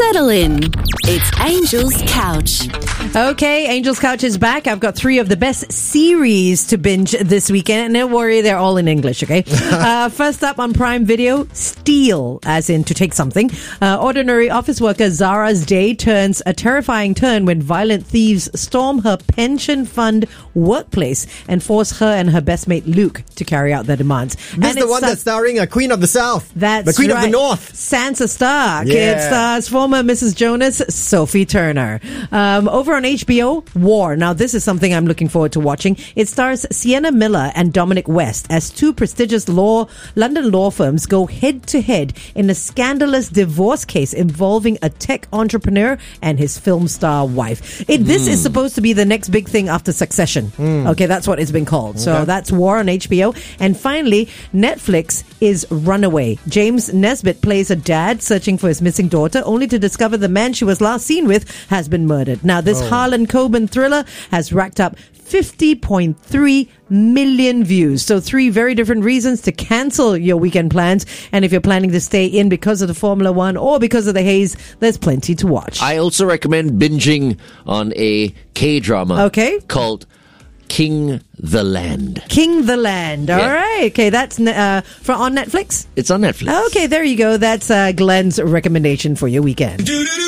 Settle in. It's Angel's Couch. Okay, Angel's Couch is back. I've got 3 of the best series to binge this weekend. And don't worry, they're all in English, okay? First up on Prime Video, Steal, as in to take something. Ordinary office worker Zara's day turns a terrifying turn when violent thieves storm her pension fund workplace and force her and her best mate Luke to carry out their demands. This is the one that's starring a Queen of the South. That's the Queen right. of the North. Sansa Stark. Yeah. It stars former Mrs. Jonas, Sophie Turner. Over on HBO, War. Now, this is something I'm looking forward to watching. It stars Sienna Miller and Dominic West as 2 prestigious London law firms go head-to-head in a scandalous divorce case involving a tech entrepreneur and his film star wife. This is supposed to be the next big thing after Succession. Okay, that's what it's been called. So that's War on HBO. And finally, Netflix is Runaway. James Nesbitt plays a dad searching for his missing daughter, only to discover the man she was last seen with has been murdered. Now, this Harlan Coben thriller has racked up 50.3 million views. So 3 very different reasons to cancel your weekend plans. And if you're planning to stay in because of the Formula One or because of the haze, there's plenty to watch. I also recommend binging on a K-drama called King the Land. King the Land. All right. Okay, that's on Netflix? It's on Netflix. Okay, there you go. That's Glenn's recommendation for your weekend.